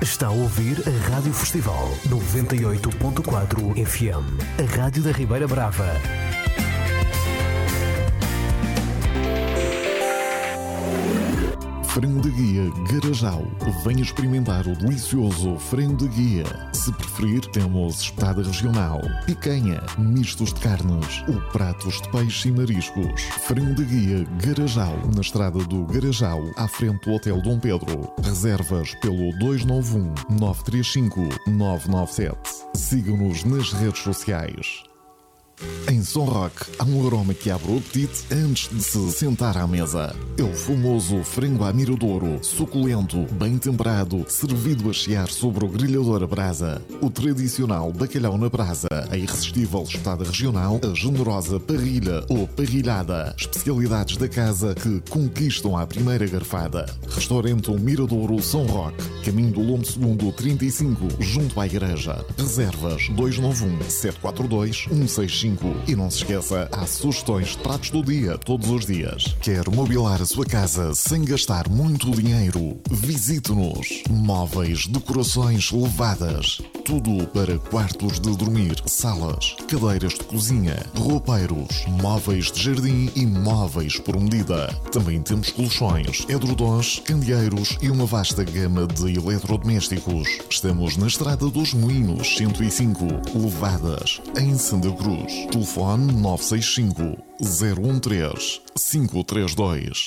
Está a ouvir a Rádio Festival 98.4 FM, a Rádio da Ribeira Brava. Frango de Guia Garajal. Venha experimentar o delicioso frango de guia. Se preferir, temos espetada regional, picanha, mistos de carnes ou pratos de peixe e mariscos. Frango de Guia Garajal, na estrada do Garajal, à frente do Hotel Dom Pedro. Reservas pelo 291-935-997. Siga-nos nas redes sociais. Em São Roque, há um aroma que abre o apetite antes de se sentar à mesa. É o famoso frango à miradouro, suculento, bem temperado, servido a chiar sobre o grelhador a brasa. O tradicional bacalhau na brasa, a irresistível espetada regional, a generosa parrilha ou parrilhada. Especialidades da casa que conquistam à primeira garfada. Restaurante O Miradouro São Roque, caminho do Lombo II 35, junto à igreja. Reservas 291-742-165. E não se esqueça, há sugestões de pratos do dia, todos os dias. Quer mobilar a sua casa sem gastar muito dinheiro? Visite-nos. Móveis, decorações levadas. Tudo para quartos de dormir, salas, cadeiras de cozinha, roupeiros, móveis de jardim e móveis por medida. Também temos colchões, edredons, candeeiros e uma vasta gama de eletrodomésticos. Estamos na Estrada dos Moinhos 105, Levadas, em Santa Cruz. Telefone 965 013 532.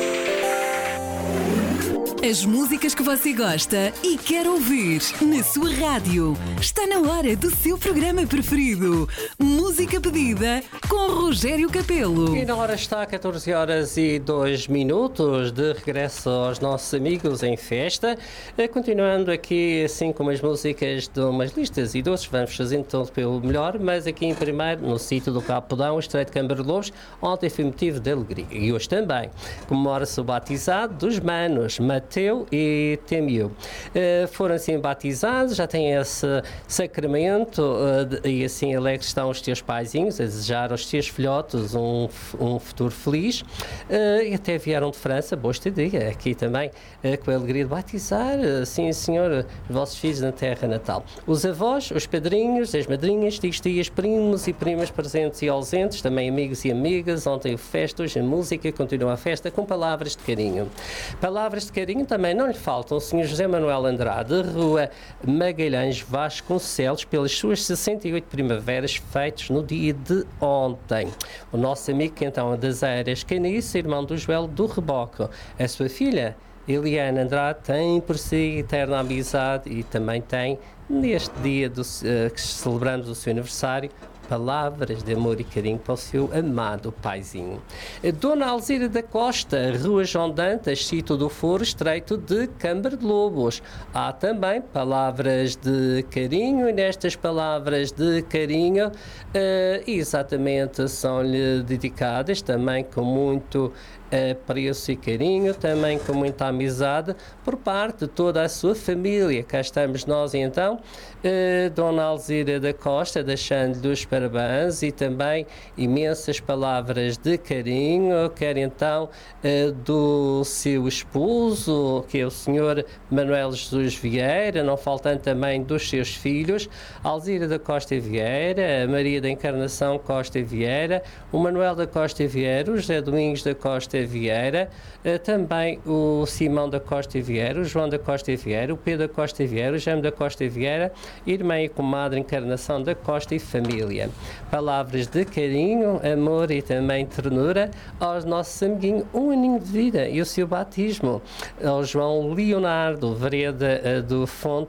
As músicas que você gosta e quer ouvir na sua rádio. Está na hora do seu programa preferido. Música pedida com Rogério Capelo. E na hora está 14 horas e 2 minutos, de regresso aos nossos amigos em festa. Continuando aqui assim com as músicas de umas listas e doces, vamos fazendo tudo pelo melhor, mas aqui em primeiro, no sítio do Capodão, Estreito de Câmara de Lobos, ontem foi motivo de alegria. E hoje também comemora-se o batizado dos manos, Mateu e Temil. Foram assim batizados, já têm esse sacramento e assim alegres estão os teus paizinhos a desejar aos teus filhotes um futuro feliz, e até vieram de França, boa estadia aqui também, com a alegria de batizar, sim senhor, os vossos filhos na terra natal. Os avós, os padrinhos, as madrinhas, tios, primos e primas presentes e ausentes, também amigos e amigas, ontem o festa, hoje a música, continua a festa com palavras de carinho. Palavras de carinho também não lhe faltam o Sr. José Manuel Andrade, Rua Magalhães Vasconcelos, pelas suas 68 primaveras feitos no dia de ontem. O nosso amigo então das Eiras Caniça, irmão do Joel do Reboco. A sua filha, Eliana Andrade, tem por si eterna amizade e também tem, neste dia que celebramos o seu aniversário, palavras de amor e carinho para o seu amado paizinho. Dona Alzira da Costa, Rua João Dantas, sítio do Foro, Estreito de Câmara de Lobos. Há também palavras de carinho e nestas palavras de carinho exatamente são-lhe dedicadas também com muito apreço e carinho, também com muita amizade por parte de toda a sua família. Cá estamos nós então, Dona Alzira da Costa, deixando-lhe os parabéns e também imensas palavras de carinho, quer então do seu esposo, que é o Sr. Manuel Jesus Vieira, não faltando também dos seus filhos, Alzira da Costa Vieira, a Maria da Encarnação Costa Vieira, o Manuel da Costa Vieira, o José Domingos da Costa Vieira, também o Simão da Costa Vieira, o João da Costa Vieira, o Pedro da Costa Vieira, o Jaime da Costa Vieira, irmã e comadre Encarnação da Costa e família. Palavras de carinho, amor e também ternura aos nossos amiguinhos, um aninho de vida e o seu batismo, ao João Leonardo, vereda do Fonte